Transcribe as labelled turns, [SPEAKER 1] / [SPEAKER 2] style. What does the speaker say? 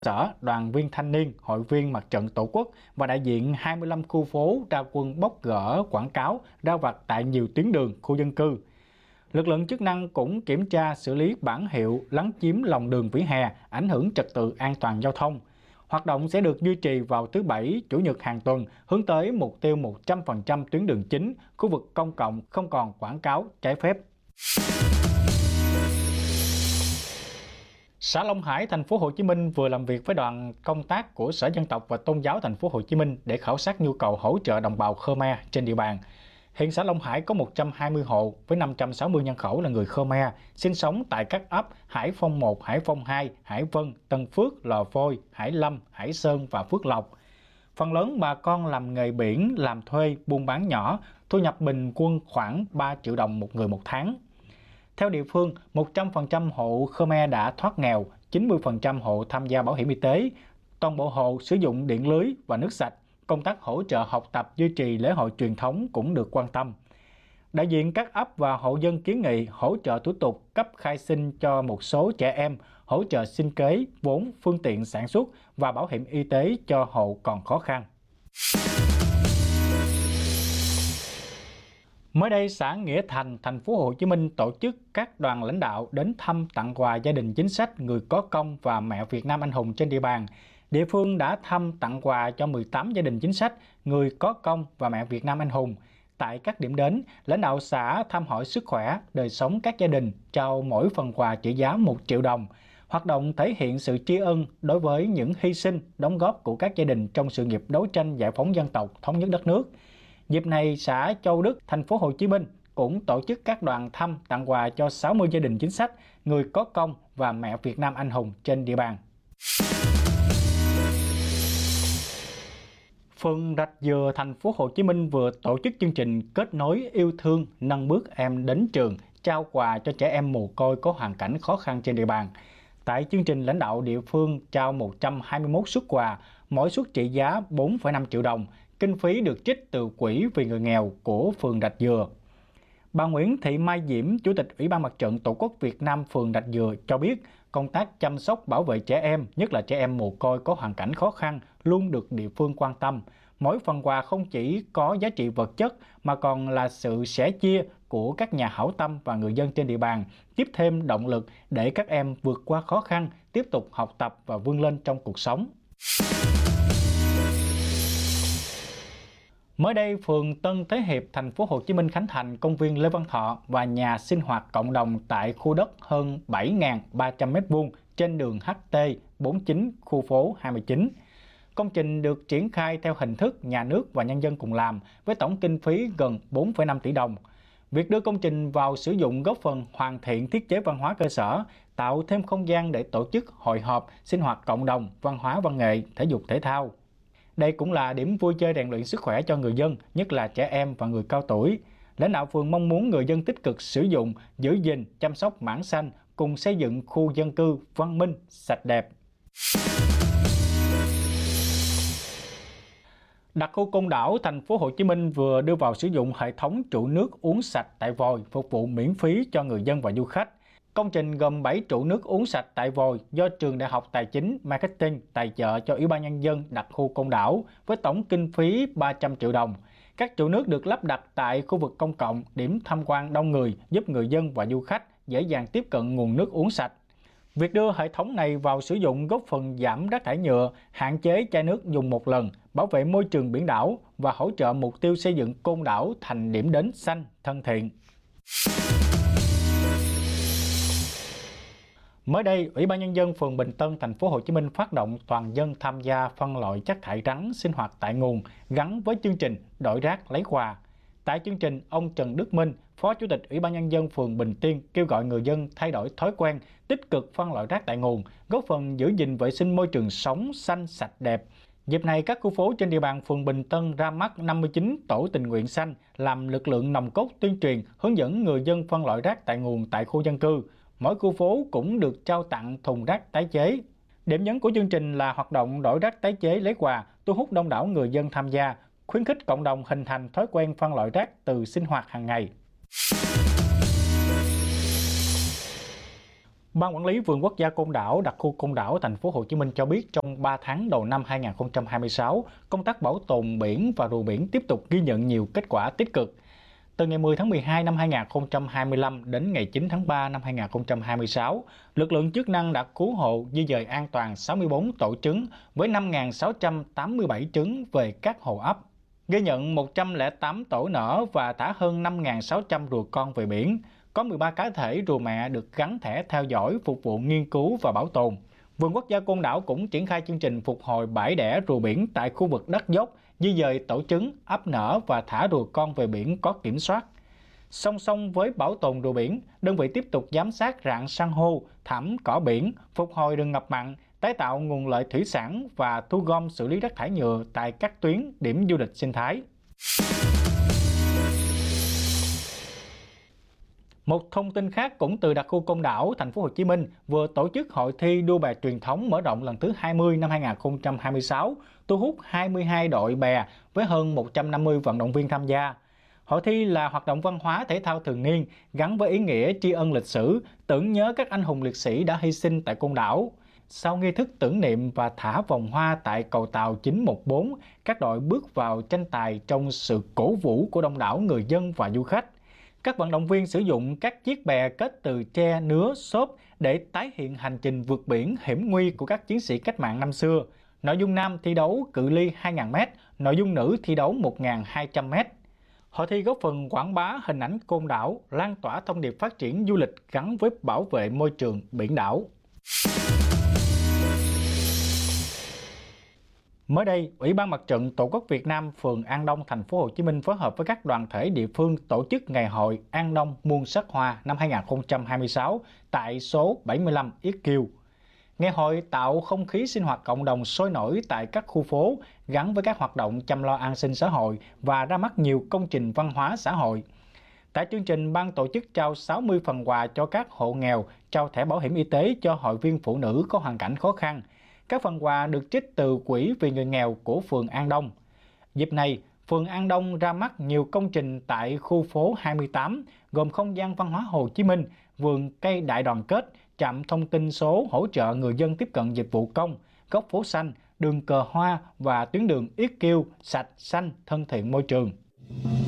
[SPEAKER 1] sở, đoàn viên thanh niên, hội viên Mặt trận Tổ quốc và đại diện 25 khu phố ra quân bóc gỡ quảng cáo, rao vặt tại nhiều tuyến đường, khu dân cư. Lực lượng chức năng cũng kiểm tra xử lý bảng hiệu lấn chiếm lòng đường vỉa hè, ảnh hưởng trật tự an toàn giao thông. Hoạt động sẽ được duy trì vào thứ Bảy, Chủ nhật hàng tuần, hướng tới mục tiêu 100% tuyến đường chính, khu vực công cộng không còn quảng cáo trái phép. Xã Long Hải, thành phố Hồ Chí Minh vừa làm việc với đoàn công tác của Sở Dân tộc và Tôn giáo thành phố Hồ Chí Minh để khảo sát nhu cầu hỗ trợ đồng bào Khmer trên địa bàn. Hiện xã Long Hải có 120 hộ với 560 nhân khẩu là người Khmer, sinh sống tại các ấp Hải Phong 1, Hải Phong 2, Hải Vân, Tân Phước, Lò Vôi, Hải Lâm, Hải Sơn và Phước Lộc. Phần lớn bà con làm nghề biển, làm thuê, buôn bán nhỏ, thu nhập bình quân khoảng 3 triệu đồng một người một tháng. Theo địa phương, 100% hộ Khmer đã thoát nghèo, 90% hộ tham gia bảo hiểm y tế, toàn bộ hộ sử dụng điện lưới và nước sạch. Công tác hỗ trợ học tập duy trì lễ hội truyền thống cũng được quan tâm. Đại diện các ấp và hộ dân kiến nghị hỗ trợ thủ tục cấp khai sinh cho một số trẻ em, hỗ trợ sinh kế, vốn, phương tiện sản xuất và bảo hiểm y tế cho hộ còn khó khăn. Mới đây, xã Nghĩa Thành, thành phố Hồ Chí Minh tổ chức các đoàn lãnh đạo đến thăm tặng quà gia đình chính sách, người có công và mẹ Việt Nam anh hùng trên địa bàn. Địa phương đã thăm tặng quà cho 18 gia đình chính sách, người có công và mẹ Việt Nam anh hùng. Tại các điểm đến, lãnh đạo xã thăm hỏi sức khỏe, đời sống các gia đình, trao mỗi phần quà trị giá 1 triệu đồng. Hoạt động thể hiện sự tri ân đối với những hy sinh, đóng góp của các gia đình trong sự nghiệp đấu tranh giải phóng dân tộc, thống nhất đất nước. Dịp này, xã Châu Đức, thành phố Hồ Chí Minh cũng tổ chức các đoàn thăm tặng quà cho 60 gia đình chính sách, người có công và mẹ Việt Nam anh hùng trên địa bàn. Phường Rạch Dừa, thành phố Hồ Chí Minh vừa tổ chức chương trình kết nối yêu thương nâng bước em đến trường, trao quà cho trẻ em mồ côi có hoàn cảnh khó khăn trên địa bàn. Tại chương trình, lãnh đạo địa phương trao 121 suất quà, mỗi suất trị giá 4,5 triệu đồng. Kinh phí được trích từ Quỹ vì người nghèo của phường Rạch Dừa. Bà Nguyễn Thị Mai Diễm, Chủ tịch Ủy ban Mặt trận Tổ quốc Việt Nam phường Rạch Dừa cho biết, công tác chăm sóc bảo vệ trẻ em, nhất là trẻ em mồ côi có hoàn cảnh khó khăn, luôn được địa phương quan tâm. Mỗi phần quà không chỉ có giá trị vật chất mà còn là sự sẻ chia của các nhà hảo tâm và người dân trên địa bàn, tiếp thêm động lực để các em vượt qua khó khăn, tiếp tục học tập và vươn lên trong cuộc sống. Mới đây, phường Tân Thế Hiệp, thành phố Hồ Chí Minh khánh thành công viên Lê Văn Thọ và nhà sinh hoạt cộng đồng tại khu đất hơn 7.300 m² trên đường HT 49, khu phố 29. Công trình được triển khai theo hình thức nhà nước và nhân dân cùng làm với tổng kinh phí gần 4,5 tỷ đồng. Việc đưa công trình vào sử dụng góp phần hoàn thiện thiết chế văn hóa cơ sở, tạo thêm không gian để tổ chức hội họp, sinh hoạt cộng đồng, văn hóa văn nghệ, thể dục thể thao. Đây cũng là điểm vui chơi rèn luyện sức khỏe cho người dân, nhất là trẻ em và người cao tuổi. Lãnh đạo phường mong muốn người dân tích cực sử dụng, giữ gìn, chăm sóc mảng xanh, cùng xây dựng khu dân cư văn minh, sạch đẹp. Đặc khu Côn Đảo, thành phố Hồ Chí Minh vừa đưa vào sử dụng hệ thống trụ nước uống sạch tại vòi, phục vụ miễn phí cho người dân và du khách. Công trình gồm 7 trụ nước uống sạch tại vòi do Trường Đại học Tài chính, Marketing tài trợ cho Ủy ban Nhân dân đặc khu Côn Đảo với tổng kinh phí 300 triệu đồng. Các trụ nước được lắp đặt tại khu vực công cộng, điểm tham quan đông người, giúp người dân và du khách dễ dàng tiếp cận nguồn nước uống sạch. Việc đưa hệ thống này vào sử dụng góp phần giảm rác thải nhựa, hạn chế chai nước dùng một lần, bảo vệ môi trường biển đảo và hỗ trợ mục tiêu xây dựng Côn Đảo thành điểm đến xanh, thân thiện. Mới đây, Ủy ban Nhân dân phường Bình Tân, thành phố Hồ Chí Minh phát động toàn dân tham gia phân loại chất thải rắn sinh hoạt tại nguồn gắn với chương trình đổi rác lấy quà. Tại chương trình, ông Trần Đức Minh, Phó Chủ tịch Ủy ban Nhân dân phường Bình Tiên kêu gọi người dân thay đổi thói quen, tích cực phân loại rác tại nguồn, góp phần giữ gìn vệ sinh môi trường sống xanh sạch đẹp. Dịp này, các khu phố trên địa bàn phường Bình Tân ra mắt 59 tổ tình nguyện xanh làm lực lượng nòng cốt tuyên truyền, hướng dẫn người dân phân loại rác tại nguồn tại khu dân cư. Mỗi khu phố cũng được trao tặng thùng rác tái chế. Điểm nhấn của chương trình là hoạt động đổi rác tái chế lấy quà, thu hút đông đảo người dân tham gia, khuyến khích cộng đồng hình thành thói quen phân loại rác từ sinh hoạt hàng ngày. Ban quản lý Vườn Quốc gia Côn Đảo, đặc khu Côn Đảo, thành phố Hồ Chí Minh cho biết trong 3 tháng đầu năm 2026, công tác bảo tồn biển và rùa biển tiếp tục ghi nhận nhiều kết quả tích cực. Từ ngày 10 tháng 12 năm 2025 đến ngày 9 tháng 3 năm 2026, lực lượng chức năng đã cứu hộ di dời an toàn 64 tổ trứng với 5.687 trứng về các hồ ấp, ghi nhận 108 tổ nở và thả hơn 5.600 rùa con về biển. Có 13 cá thể rùa mẹ được gắn thẻ theo dõi phục vụ nghiên cứu và bảo tồn. Vườn Quốc gia Côn Đảo cũng triển khai chương trình phục hồi bãi đẻ rùa biển tại khu vực đất dốc, di dời tổ trứng, ấp nở và thả rùa con về biển có kiểm soát. Song song với bảo tồn rùa biển, đơn vị tiếp tục giám sát rạn san hô, thảm cỏ biển, phục hồi rừng ngập mặn, tái tạo nguồn lợi thủy sản và thu gom xử lý rác thải nhựa tại các tuyến điểm du lịch sinh thái. Một thông tin khác cũng từ đặc khu Côn Đảo, thành phố Hồ Chí Minh vừa tổ chức hội thi đua bè truyền thống mở rộng lần thứ 20 năm 2026, thu hút 22 đội bè với hơn 150 vận động viên tham gia. Hội thi là hoạt động văn hóa thể thao thường niên gắn với ý nghĩa tri ân lịch sử, tưởng nhớ các anh hùng liệt sĩ đã hy sinh tại Côn Đảo. Sau nghi thức tưởng niệm và thả vòng hoa tại cầu tàu 914, các đội bước vào tranh tài trong sự cổ vũ của đông đảo người dân và du khách. Các vận động viên sử dụng các chiếc bè kết từ tre, nứa, xốp để tái hiện hành trình vượt biển hiểm nguy của các chiến sĩ cách mạng năm xưa. Nội dung nam thi đấu cự ly 2.000m, nội dung nữ thi đấu 1.200m. Hội thi góp phần quảng bá hình ảnh Côn Đảo, lan tỏa thông điệp phát triển du lịch gắn với bảo vệ môi trường biển đảo. Mới đây, Ủy ban Mặt trận Tổ quốc Việt Nam phường An Đông, thành phố Hồ Chí Minh phối hợp với các đoàn thể địa phương tổ chức ngày hội An Đông Muôn Sắc Hoa năm 2026 tại số 75 Yết Kiêu. Ngày hội tạo không khí sinh hoạt cộng đồng sôi nổi tại các khu phố gắn với các hoạt động chăm lo an sinh xã hội và ra mắt nhiều công trình văn hóa xã hội. Tại chương trình, ban tổ chức trao 60 phần quà cho các hộ nghèo, trao thẻ bảo hiểm y tế cho hội viên phụ nữ có hoàn cảnh khó khăn. Các phần quà được trích từ Quỹ vì người nghèo của phường An Đông. Dịp này, phường An Đông ra mắt nhiều công trình tại khu phố 28, gồm không gian văn hóa Hồ Chí Minh, vườn cây đại đoàn kết, trạm thông tin số hỗ trợ người dân tiếp cận dịch vụ công, góc phố xanh, đường cờ hoa và tuyến đường Yết Kiêu sạch, xanh, thân thiện môi trường.